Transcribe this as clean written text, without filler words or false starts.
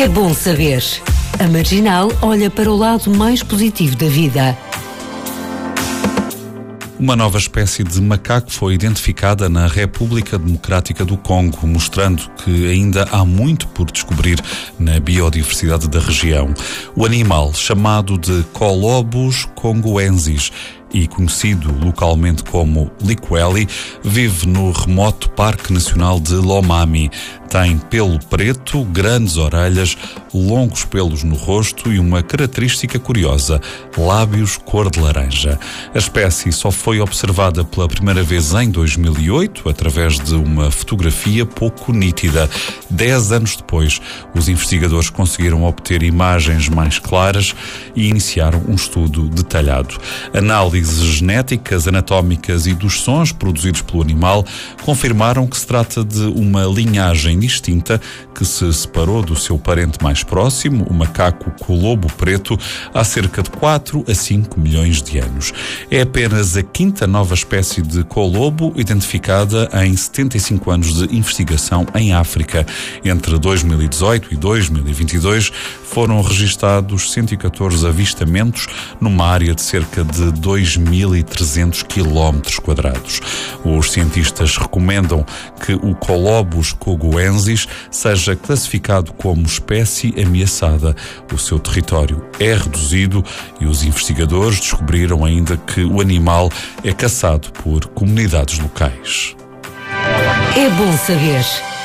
É bom saber. A Marginal olha para o lado mais positivo da vida. Uma nova espécie de macaco foi identificada na República Democrática do Congo, mostrando que ainda há muito por descobrir na biodiversidade da região. O animal, chamado de Colobus congoensis e conhecido localmente como Likweli, vive no remoto Parque Nacional de Lomami. Tem pelo preto, grandes orelhas, longos pelos no rosto e uma característica curiosa, lábios cor de laranja. A espécie só foi observada pela primeira vez em 2008, através de uma fotografia pouco nítida. 10 anos depois, os investigadores conseguiram obter imagens mais claras e iniciaram um estudo detalhado. Análises genéticas, anatómicas e dos sons produzidos pelo animal confirmaram que se trata de uma linhagem distinta que se separou do seu parente mais próximo, o macaco colobo preto, há cerca de 4 a 5 milhões de anos. É apenas a quinta nova espécie de colobo identificada em 75 anos de investigação em África. Entre 2018 e 2022 foram registados 114 avistamentos numa área de cerca de 2.300 km². Os cientistas recomendam que o Colobus congoensis seja classificado como espécie ameaçada. O seu território é reduzido e os investigadores descobriram ainda que o animal é caçado por comunidades locais. É bom saber.